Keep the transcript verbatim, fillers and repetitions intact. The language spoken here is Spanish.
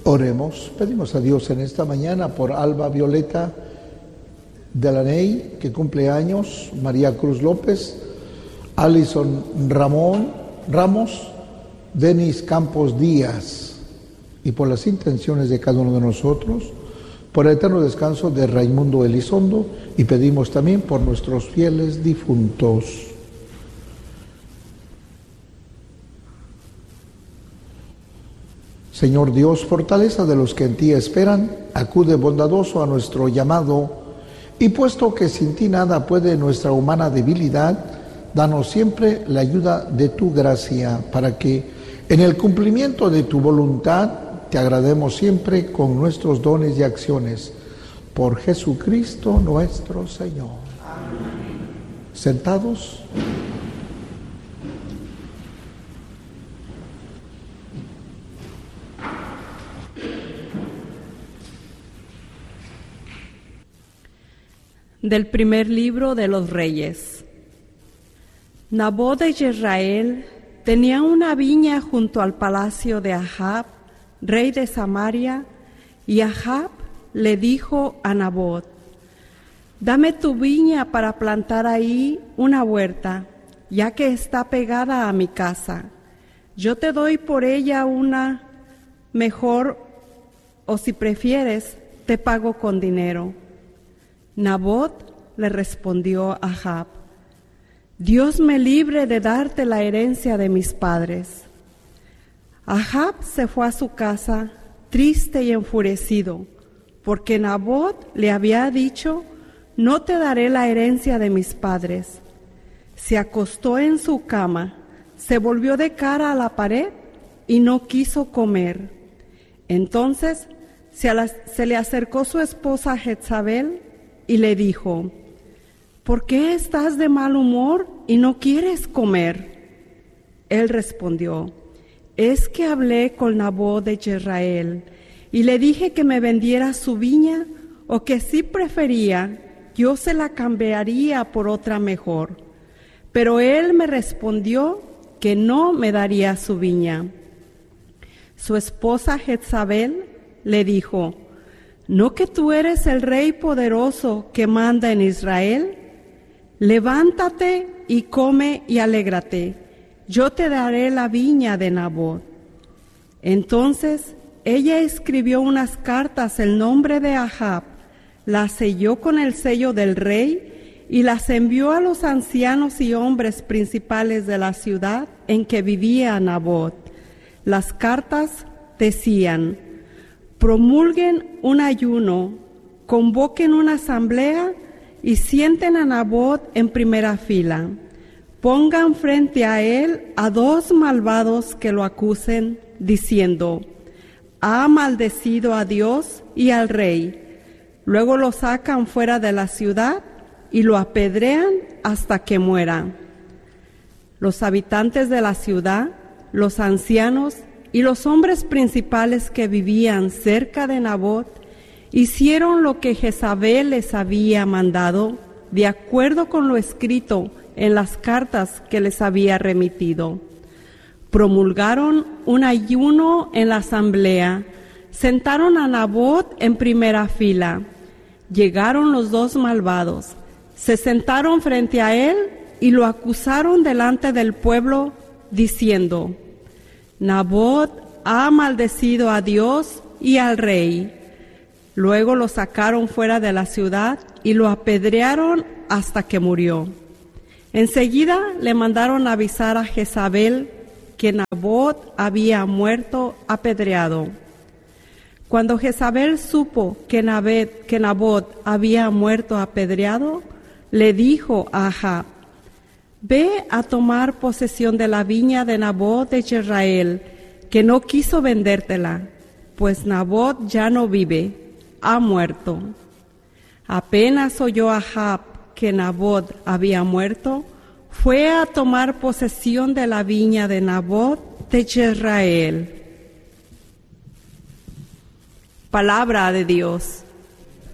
Oremos, pedimos a Dios en esta mañana por Alba Violeta Delaney, que cumple años, María Cruz López, Alison Ramón Ramos, Denis Campos Díaz, y por las intenciones de cada uno de nosotros, por el eterno descanso de Raimundo Elizondo, y pedimos también por nuestros fieles difuntos. Señor Dios, fortaleza de los que en ti esperan, acude bondadoso a nuestro llamado, y puesto que sin ti nada puede nuestra humana debilidad, danos siempre la ayuda de tu gracia, para que en el cumplimiento de tu voluntad te agrademos siempre con nuestros dones y acciones. Por Jesucristo nuestro Señor. Amén. Sentados. Del primer libro de los Reyes. Nabot de Jezreel tenía una viña junto al palacio de Ahab, rey de Samaria, y Ahab le dijo a Nabot: dame tu viña para plantar ahí una huerta, ya que está pegada a mi casa. Yo te doy por ella una mejor, o si prefieres, te pago con dinero. Nabot le respondió a Ahab: Dios me libre de darte la herencia de mis padres. Ahab se fue a su casa triste y enfurecido, porque Nabot le había dicho: no te daré la herencia de mis padres. Se acostó en su cama, se volvió de cara a la pared y no quiso comer. Entonces se, la, se le acercó su esposa Jezabel y le dijo: ¿por qué estás de mal humor y no quieres comer? Él respondió: es que hablé con Nabot de Jezreel y le dije que me vendiera su viña, o que si prefería, yo se la cambiaría por otra mejor. Pero él me respondió que no me daría su viña. Su esposa Jezabel le dijo: ¿no que tú eres el rey poderoso que manda en Israel? Levántate y come y alégrate, yo te daré la viña de Nabot. Entonces ella escribió unas cartas en nombre de Ahab, las selló con el sello del rey y las envió a los ancianos y hombres principales de la ciudad en que vivía Nabot. Las cartas decían: promulguen un ayuno, convoquen una asamblea y sienten a Nabot en primera fila. Pongan frente a él a dos malvados que lo acusen, diciendo: ha maldecido a Dios y al rey. Luego lo sacan fuera de la ciudad y lo apedrean hasta que muera. Los habitantes de la ciudad, los ancianos y los hombres principales que vivían cerca de Nabot hicieron lo que Jezabel les había mandado, de acuerdo con lo escrito en las cartas que les había remitido. Promulgaron un ayuno en la asamblea, sentaron a Nabot en primera fila. Llegaron los dos malvados, se sentaron frente a él y lo acusaron delante del pueblo, diciendo: Nabot ha maldecido a Dios y al rey. Luego lo sacaron fuera de la ciudad y lo apedrearon hasta que murió. Enseguida le mandaron avisar a Jezabel que Nabot había muerto apedreado. Cuando Jezabel supo que Nabot, que Nabot había muerto apedreado, le dijo a Ahab: ve a tomar posesión de la viña de Nabot de Jezreel, que no quiso vendértela, pues Nabot ya no vive, ha muerto. Apenas oyó Ahab que Nabot había muerto, fue a tomar posesión de la viña de Nabot de Jezreel. Palabra de Dios.